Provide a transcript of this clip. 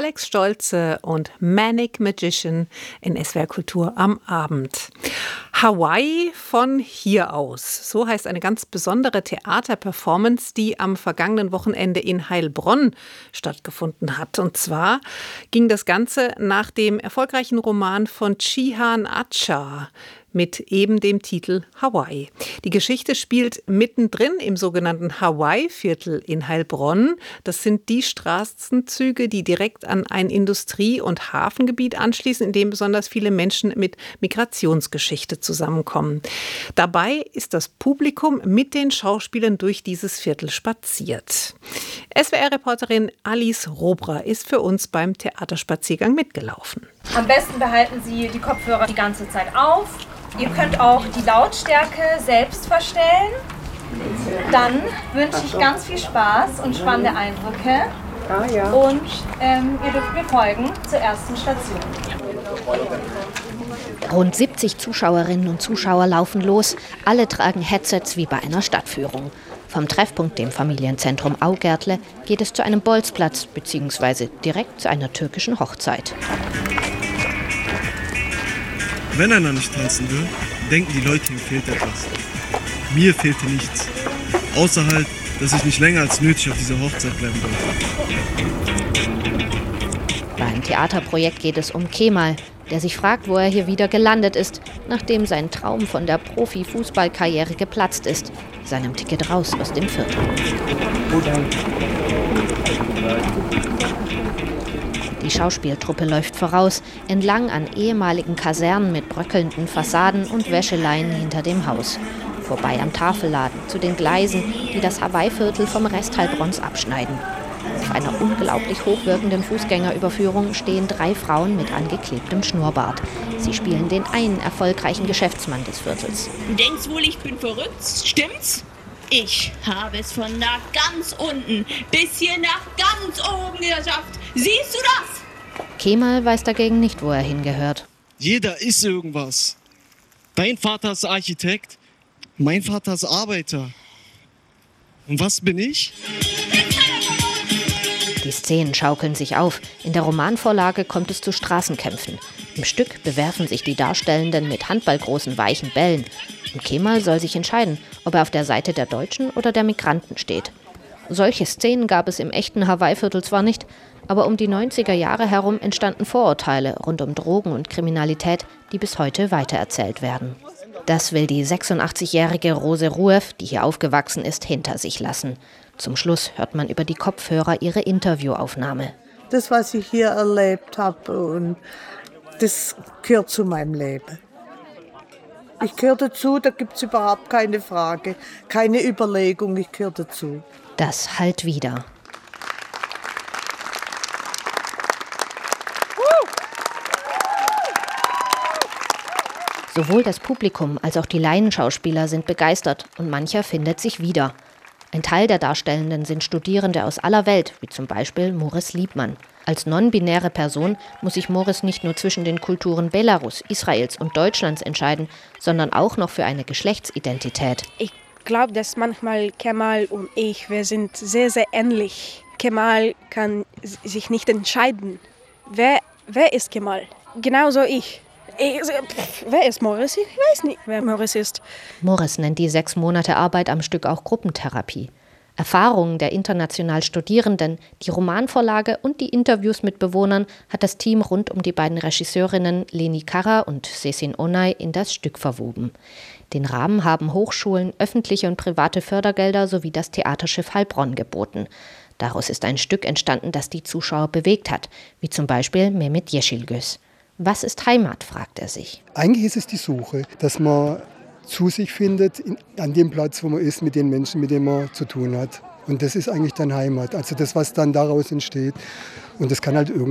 Alex Stolze und Manic Magician in SWR Kultur am Abend. Hawaii von hier aus. So heißt eine ganz besondere Theaterperformance, die am vergangenen Wochenende in Heilbronn stattgefunden hat. Und zwar ging das Ganze nach dem erfolgreichen Roman von Cihan Achcar mit eben dem Titel Hawaii. Die Geschichte spielt mittendrin im sogenannten Hawaii-Viertel in Heilbronn. Das sind die Straßenzüge, die direkt an ein Industrie- und Hafengebiet anschließen, in dem besonders viele Menschen mit Migrationsgeschichte zusammenkommen. Dabei ist das Publikum mit den Schauspielern durch dieses Viertel spaziert. SWR-Reporterin Alice Robra ist für uns beim Theaterspaziergang mitgelaufen. Am besten behalten Sie die Kopfhörer die ganze Zeit auf. Ihr könnt auch die Lautstärke selbst verstellen. Dann wünsche ich ganz viel Spaß und spannende Eindrücke. Und ihr dürft mir folgen zur ersten Station. Rund 70 Zuschauerinnen und Zuschauer laufen los. Alle tragen Headsets wie bei einer Stadtführung. Vom Treffpunkt, dem Familienzentrum Augärtle, geht es zu einem Bolzplatz bzw. direkt zu einer türkischen Hochzeit. Wenn einer nicht tanzen will, denken die Leute, ihm fehlt etwas. Mir fehlte nichts. Außer halt, dass ich nicht länger als nötig auf dieser Hochzeit bleiben wollte. Beim Theaterprojekt geht es um Kemal, der sich fragt, wo er hier wieder gelandet ist, nachdem sein Traum von der Profi-Fußballkarriere geplatzt ist, seinem Ticket raus aus dem Viertel. Die Schauspieltruppe läuft voraus, entlang an ehemaligen Kasernen mit bröckelnden Fassaden und Wäscheleien hinter dem Haus. Vorbei am Tafelladen, zu den Gleisen, die das Hawaii-Viertel vom Rest Heilbronns abschneiden. Auf einer unglaublich hochwirkenden Fußgängerüberführung stehen 3 Frauen mit angeklebtem Schnurrbart. Sie spielen den einen erfolgreichen Geschäftsmann des Viertels. Du denkst wohl, ich bin verrückt, stimmt's? Ich habe es von da ganz unten bis hier nach ganz oben geschafft. Siehst du das? Kemal weiß dagegen nicht, wo er hingehört. Jeder ist irgendwas. Dein Vater ist Architekt, mein Vater ist Arbeiter. Und was bin ich? Die Szenen schaukeln sich auf. In der Romanvorlage kommt es zu Straßenkämpfen. Im Stück bewerfen sich die Darstellenden mit handballgroßen weichen Bällen. Und Kemal soll sich entscheiden, ob er auf der Seite der Deutschen oder der Migranten steht. Solche Szenen gab es im echten Hawaii-Viertel zwar nicht, aber um die 90er Jahre herum entstanden Vorurteile rund um Drogen und Kriminalität, die bis heute weitererzählt werden. Das will die 86-jährige Rose Ruev, die hier aufgewachsen ist, hinter sich lassen. Zum Schluss hört man über die Kopfhörer ihre Interviewaufnahme. Das, was ich hier erlebt habe, und das gehört zu meinem Leben. Ich gehöre dazu, da gibt es überhaupt keine Frage, keine Überlegung, ich gehöre dazu. Das hallt wieder. Sowohl das Publikum als auch die Laienschauspieler sind begeistert und mancher findet sich wieder. Ein Teil der Darstellenden sind Studierende aus aller Welt, wie zum Beispiel Moris Liebmann. Als non-binäre Person muss sich Moris nicht nur zwischen den Kulturen Belarus, Israels und Deutschlands entscheiden, sondern auch noch für eine Geschlechtsidentität. Ich glaube, dass manchmal Kemal und ich, wir sind sehr, sehr ähnlich. Kemal kann sich nicht entscheiden. Wer ist Kemal? Genauso ich. Wer ist Moris? Ich weiß nicht, wer Moris ist. Moris nennt die 6 Monate Arbeit am Stück auch Gruppentherapie. Erfahrungen der international Studierenden, die Romanvorlage und die Interviews mit Bewohnern hat das Team rund um die beiden Regisseurinnen Leni Karra und Sesin Onay in das Stück verwoben. Den Rahmen haben Hochschulen, öffentliche und private Fördergelder sowie das Theaterschiff Heilbronn geboten. Daraus ist ein Stück entstanden, das die Zuschauer bewegt hat, wie zum Beispiel Mehmet Yeşilgöz. Was ist Heimat, fragt er sich. Eigentlich ist es die Suche, dass man zu sich findet, an dem Platz, wo man ist, mit den Menschen, mit denen man zu tun hat. Und das ist eigentlich dann Heimat, also das, was dann daraus entsteht. Und das kann halt irgendwie